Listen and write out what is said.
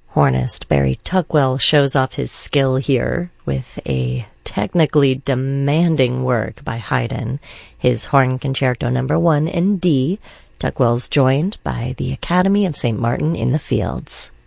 Hornist Barry Tuckwell shows off his skill here with a technically demanding work by Haydn, his Horn Concerto No. 1 in D. Tuckwell's joined by the Academy of St. Martin in the Fields.